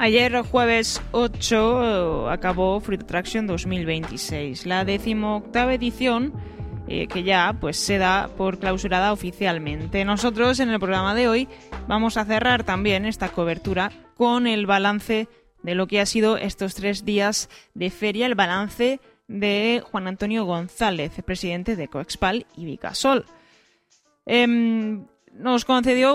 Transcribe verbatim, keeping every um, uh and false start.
Ayer, jueves ocho, acabó Fruit Attraction dos mil veintiséis, la decimoctava edición eh, que ya pues se da por clausurada oficialmente. Nosotros en el programa de hoy vamos a cerrar también esta cobertura con el balance de lo que ha sido estos tres días de feria, el balance de Juan Antonio González, presidente de Coexpal y Vicasol. Eh, nos concedió